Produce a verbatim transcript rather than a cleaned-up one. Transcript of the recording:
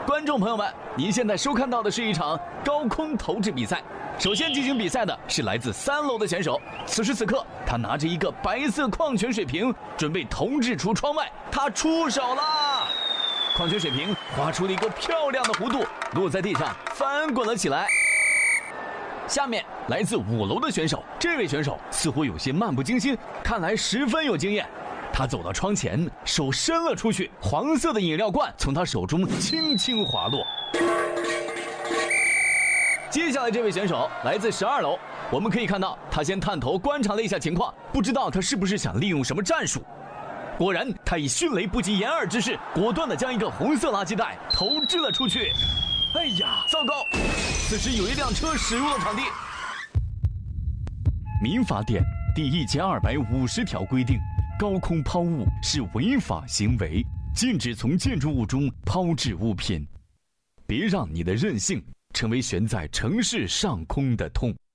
观众朋友们，您现在收看到的是一场高空投掷比赛。首先进行比赛的是来自三楼的选手，此时此刻，他拿着一个白色矿泉水瓶，准备投掷出窗外。他出手了，矿泉水瓶划出了一个漂亮的弧度，落在地上，翻滚了起来。下面来自五楼的选手，这位选手似乎有些漫不经心，看来十分有经验。他走到窗前，手伸了出去，黄色的饮料罐从他手中轻轻滑落。接下来这位选手来自十二楼，我们可以看到他先探头观察了一下情况，不知道他是不是想利用什么战术。果然，他以迅雷不及掩耳之势，果断地将一个红色垃圾袋投掷了出去。哎呀，糟糕！此时有一辆车驶入了场地。民法典第一千二百五十条规定，高空抛物是违法行为，禁止从建筑物中抛掷物品。别让你的任性成为悬在城市上空的痛。